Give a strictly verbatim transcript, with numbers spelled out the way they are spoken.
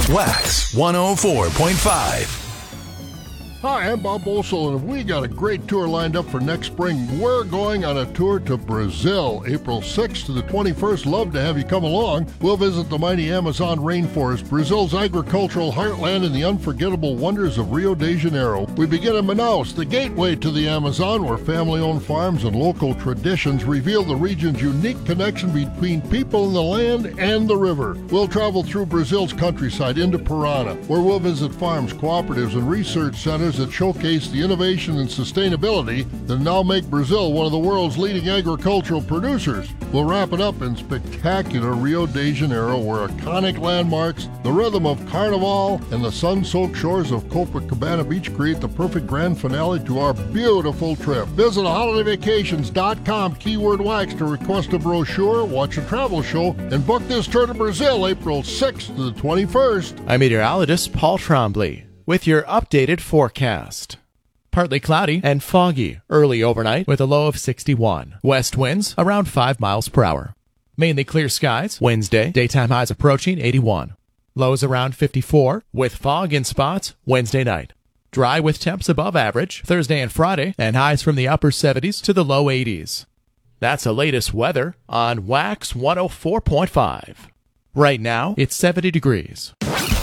Wax one oh four point five. Hi, I'm Bob Boesel, and we got a great tour lined up for next spring. We're going on a tour to Brazil, April sixth to the twenty-first. Love to have you come along. We'll visit the mighty Amazon rainforest, Brazil's agricultural heartland, and the unforgettable wonders of Rio de Janeiro. We begin in Manaus, the gateway to the Amazon, where family-owned farms and local traditions reveal the region's unique connection between people and the land and the river. We'll travel through Brazil's countryside into Parana, where we'll visit farms, cooperatives, and research centers that showcase the innovation and sustainability that now make Brazil one of the world's leading agricultural producers. We'll wrap it up in spectacular Rio de Janeiro, where iconic landmarks, the rhythm of Carnival, and the sun-soaked shores of Copacabana Beach create the perfect grand finale to our beautiful trip. Visit holiday vacations dot com, keyword wax, to request a brochure, watch a travel show, and book this tour to Brazil, April sixth to the twenty-first. I'm meteorologist Paul Trombley with your updated forecast. Partly cloudy and foggy early overnight with a low of sixty-one. West winds around five miles per hour. Mainly clear skies Wednesday. Daytime highs approaching eighty-one. Lows around fifty-four with fog in spots Wednesday night. Dry with temps above average Thursday and Friday, and highs from the upper seventies to the low eighties. That's the latest weather on Wax one oh four point five. Right now, it's seventy degrees.